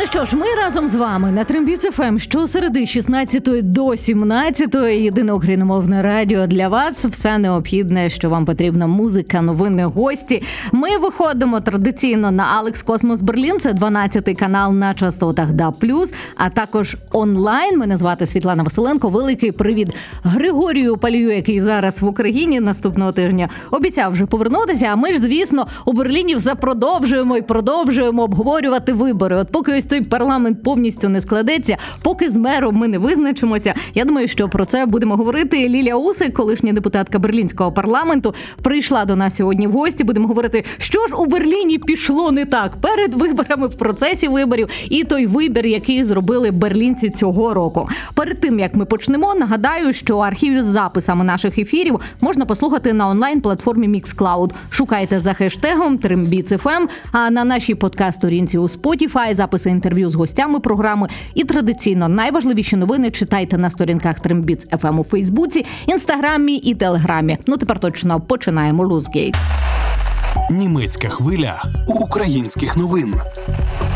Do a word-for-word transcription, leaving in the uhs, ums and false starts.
Ну що ж, ми разом з вами на Трембіц еф ем щосереди з шістнадцятої до сімнадцятої. Єдине україномовне радіо для вас. Все необхідне, що вам потрібна: музика, новини, гості. Ми виходимо традиційно на Алекс Космос Берлін. Це дванадцятий канал на частотах ДАБ плюс, а також онлайн. Мене звати Світлана Василенко. Великий привіт Григорію Палію, який зараз в Україні наступного тижня обіцяв вже повернутися. А ми ж, звісно, у Берліні запродовжуємо і продовжуємо обговорювати вибори. От поки ось той парламент повністю не складеться, поки з мером ми не визначимося. Я думаю, що про це будемо говорити. Лілія Усик, колишня депутатка берлінського парламенту, прийшла до нас сьогодні в гості. Будемо говорити, що ж у Берліні пішло не так перед виборами, в процесі виборів і той вибір, який зробили берлінці цього року. Перед тим, як ми почнемо, нагадаю, що архів з записами наших ефірів можна послухати на онлайн-платформі Mixcloud. Шукайте за хештегом Трембіц еф ем, а на нашій подкаст-сторінці у Spotify записи інтерв'ю з гостями програми. І традиційно найважливіші новини читайте на сторінках Трембіц еф ем у Фейсбуці, Інстаграмі і Телеграмі. Ну тепер точно починаємо Loose Gates. Німецька хвиля українських новин.